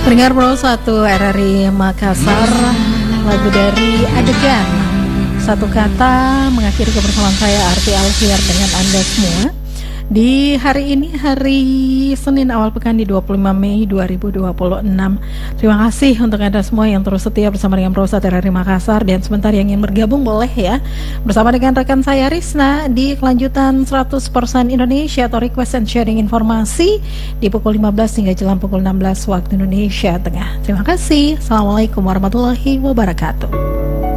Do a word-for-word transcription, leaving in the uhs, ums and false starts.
Pendengar Pro satu R R I Makassar, lagu dari Adegan, satu kata mengakhiri kebersamaan saya Arti Alfiar dengan Anda semua di hari ini, hari Senin awal pekan di dua puluh lima Mei dua ribu dua puluh enam. Terima kasih untuk Anda semua yang terus setia bersama dengan Pro satu R R I Makassar, dan sebentar yang ingin bergabung boleh ya bersama dengan rekan saya Risna di kelanjutan seratus persen Indonesia atau request and sharing informasi di pukul lima belas hingga jelang pukul enam belas waktu Indonesia Tengah. Terima kasih. Assalamualaikum warahmatullahi wabarakatuh.